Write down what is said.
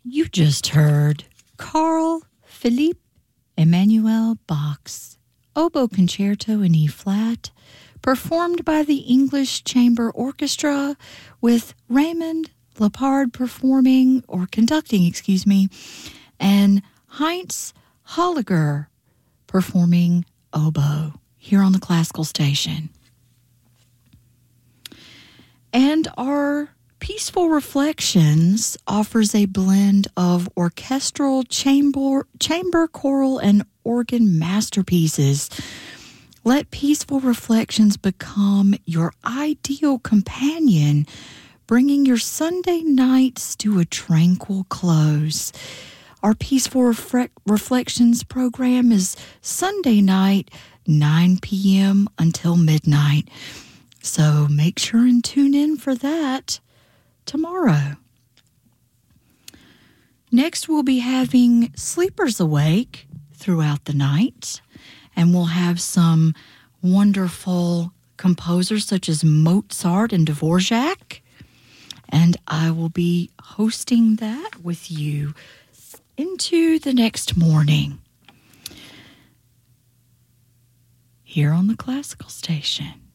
You just heard Carl Philipp Emanuel Bach's Oboe Concerto in E-flat, performed by the English Chamber Orchestra, with Raymond Lepard conducting, and Heinz Holliger performing oboe here on the Classical Station. And our Peaceful Reflections offers a blend of orchestral, chamber, choral, and organ masterpieces. Let Peaceful Reflections become your ideal companion, bringing your Sunday nights to a tranquil close. Our Peaceful Reflections program is Sunday night, 9 p.m. until midnight. So make sure and tune in for that tomorrow. Next, we'll be having Sleepers Awake throughout the night, and we'll have some wonderful composers such as Mozart and Dvorak, and I will be hosting that with you into the next morning here on the Classical Station.